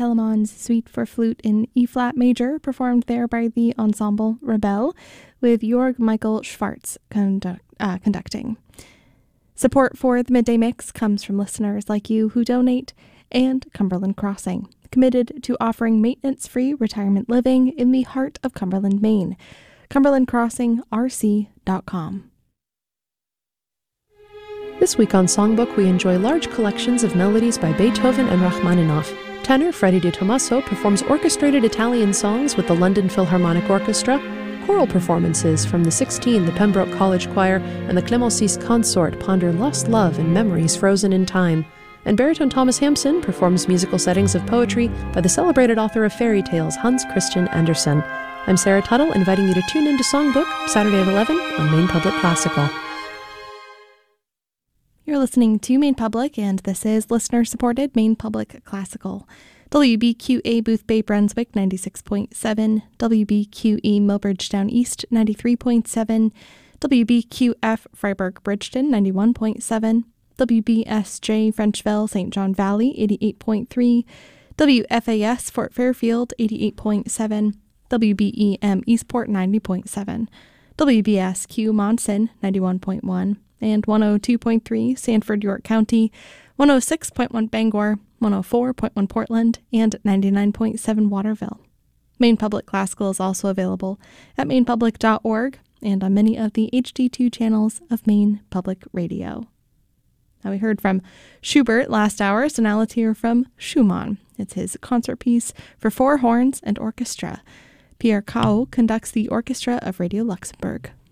Telemann's Suite for Flute in E-flat major, performed there by the ensemble Rebelle, with Jörg Michael Schwartz conducting. Support for the Midday Mix comes from listeners like you who donate, and Cumberland Crossing, committed to offering maintenance-free retirement living in the heart of Cumberland, Maine. CumberlandCrossingRC.com. This week on Songbook, we enjoy large collections of melodies by Beethoven and Rachmaninoff. Tenor Freddie De Tomaso performs orchestrated Italian songs with the London Philharmonic Orchestra, choral performances from the 16, the Pembroke College Choir, and the Clémencis Consort ponder lost love and memories frozen in time. And baritone Thomas Hampson performs musical settings of poetry by the celebrated author of fairy tales, Hans Christian Andersen. I'm Sarah Tuttle, inviting you to tune into Songbook, Saturday at 11 on Maine Public Classical. You're listening to Maine Public, and this is listener-supported Maine Public Classical. WBQA Booth Bay Brunswick 96.7, WBQE Millbridgetown East 93.7, WBQF Freiburg Bridgeton 91.7, WBSJ Frenchville St. John Valley 88.3, WFAS Fort Fairfield 88.7, WBEM Eastport 90.7, WBSQ Monson 91.1, and 102.3 Sanford, York County, 106.1 Bangor, 104.1 Portland, and 99.7 Waterville. Maine Public Classical is also available at mainepublic.org and on many of the HD2 channels of Maine Public Radio. Now, we heard from Schubert last hour, so now let's hear from Schumann. It's his concert piece for four horns and orchestra. Pierre Cao conducts the Orchestra of Radio Luxembourg.